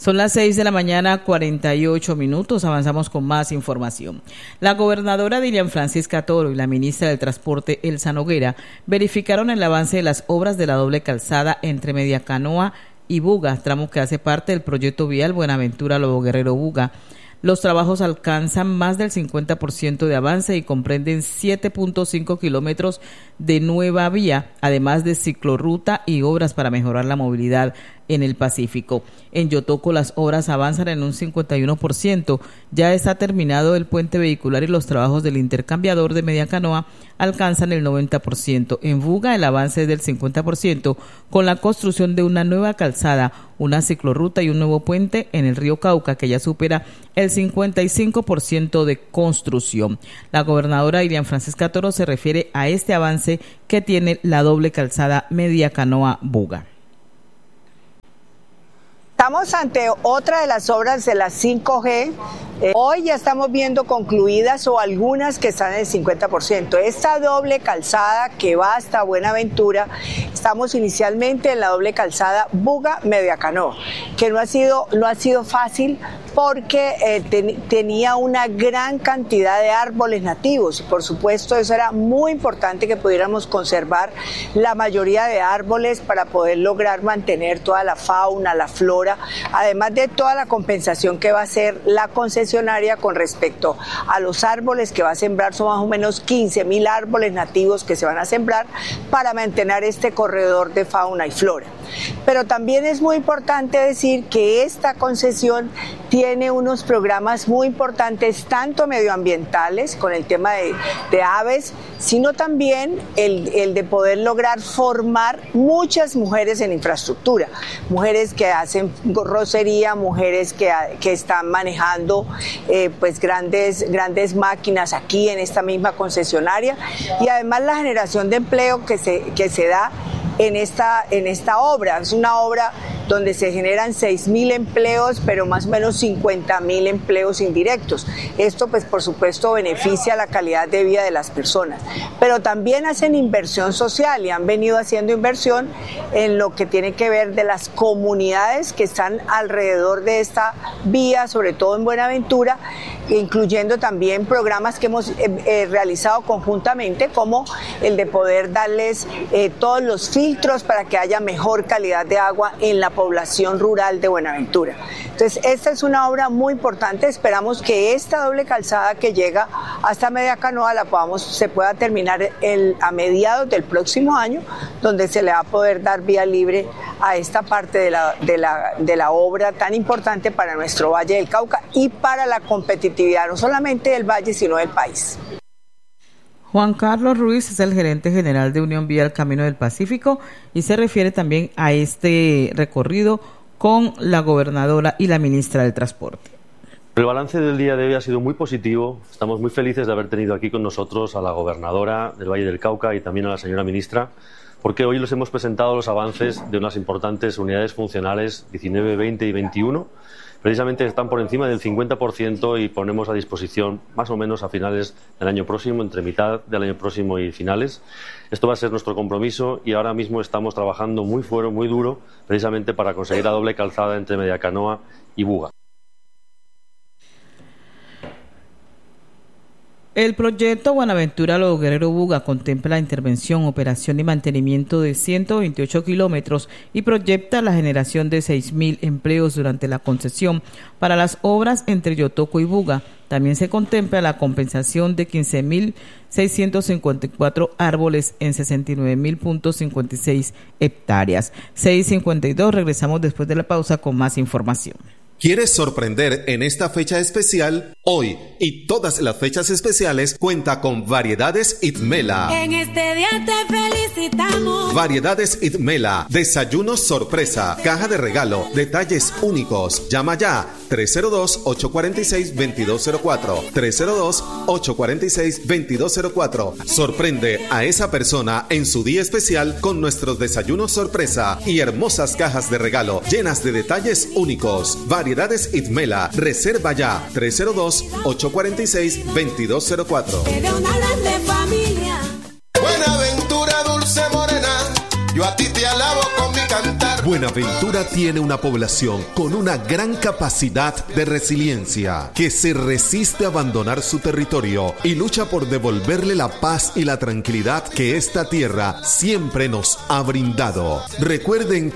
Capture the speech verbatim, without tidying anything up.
Son las seis de la mañana, cuarenta y ocho minutos. Avanzamos con más información. La gobernadora Dilian Francisca Toro y la ministra del Transporte, Elsa Noguera, verificaron el avance de las obras de la doble calzada entre Mediacanoa y Buga, tramo que hace parte del proyecto vial Buenaventura Lobo Guerrero Buga. Los trabajos alcanzan más del cincuenta por ciento de avance y comprenden siete punto cinco kilómetros de nueva vía, además de ciclorruta y obras para mejorar la movilidad en el Pacífico. En Yotoco las obras avanzan en un cincuenta y uno por ciento. Ya está terminado el puente vehicular y los trabajos del intercambiador de Mediacanoa alcanzan el noventa por ciento. En Buga el avance es del cincuenta por ciento con la construcción de una nueva calzada, una ciclorruta y un nuevo puente en el río Cauca que ya supera el cincuenta y cinco por ciento de construcción. La gobernadora Dilian Francisca Toro se refiere a este avance que tiene la doble calzada Mediacanoa-Buga. Estamos ante otra de las obras de la cinco G. Eh, hoy ya estamos viendo concluidas o algunas que están en el cincuenta por ciento. Esta doble calzada que va hasta Buenaventura, estamos inicialmente en la doble calzada Buga-Mediacanoa, que no ha sido, no ha sido fácil porque eh, ten, tenía una gran cantidad de árboles nativos y por supuesto eso era muy importante que pudiéramos conservar la mayoría de árboles para poder lograr mantener toda la fauna, la flora, además de toda la compensación que va a hacer la concesionaria con respecto a los árboles que va a sembrar. Son más o menos quince mil árboles nativos que se van a sembrar para mantener este corredor de fauna y flora. Pero también es muy importante decir que esta concesión tiene unos programas muy importantes, tanto medioambientales, con el tema de, de aves, sino también el, el de poder lograr formar muchas mujeres en infraestructura, mujeres que hacen rocería, mujeres que, que están manejando eh, pues grandes, grandes máquinas aquí en esta misma concesionaria, y además la generación de empleo que se, que se da en esta, en esta obra. Es una obra donde se generan seis mil empleos, pero más o menos cincuenta mil empleos indirectos. Esto, pues, por supuesto, beneficia la calidad de vida de las personas. Pero también hacen inversión social y han venido haciendo inversión en lo que tiene que ver de las comunidades que están alrededor de esta vía, sobre todo en Buenaventura, incluyendo también programas que hemos eh, eh, realizado conjuntamente, como el de poder darles eh, todos los filtros para que haya mejor calidad de agua en la población rural de Buenaventura. Entonces, esta es una obra muy importante. Esperamos que esta doble calzada que llega hasta Mediacanoa la podamos, se pueda terminar el, a mediados del próximo año, donde se le va a poder dar vía libre a esta parte de la, de la, de la obra tan importante para nuestro Valle del Cauca y para la competitividad, no solamente del valle, sino del país. Juan Carlos Ruiz es el gerente general de Unión Vial Camino del Pacífico y se refiere también a este recorrido con la gobernadora y la ministra del Transporte. El balance del día de hoy ha sido muy positivo. Estamos muy felices de haber tenido aquí con nosotros a la gobernadora del Valle del Cauca y también a la señora ministra, porque hoy les hemos presentado los avances de unas importantes unidades funcionales diecinueve, veinte y veintiuno. Precisamente están por encima del cincuenta por ciento y ponemos a disposición más o menos a finales del año próximo, entre mitad del año próximo y finales. Esto va a ser nuestro compromiso y ahora mismo estamos trabajando muy fuerte, muy duro, precisamente para conseguir la doble calzada entre Mediacanoa y Buga. El proyecto Buenaventura Lobo Guerrero Buga contempla la intervención, operación y mantenimiento de ciento veintiocho kilómetros y proyecta la generación de seis mil empleos durante la concesión para las obras entre Yotoco y Buga. También se contempla la compensación de quince mil seiscientos cincuenta y cuatro árboles en sesenta y nueve mil cincuenta y seis hectáreas. seis cincuenta y dos, regresamos después de la pausa con más información. ¿Quieres sorprender en esta fecha especial? Hoy y todas las fechas especiales cuenta con Variedades Itmela. En este día te felicitamos. Variedades Itmela, desayuno sorpresa, caja de regalo, detalles únicos. Llama ya tres cero dos, ocho cuatro seis, dos dos cero cuatro, tres cero dos, ocho cuatro seis, dos dos cero cuatro. Sorprende a esa persona en su día especial con nuestros desayunos sorpresa y hermosas cajas de regalo llenas de detalles únicos. Variedades Itmela, reserva ya tres cero dos, ocho cuatro seis, dos dos cero cuatro. Buenaventura, dulce morena, yo a ti te alabo con mi cantar. Buenaventura tiene una población con una gran capacidad de resiliencia, que se resiste a abandonar su territorio y lucha por devolverle la paz y la tranquilidad que esta tierra siempre nos ha brindado. Recuerden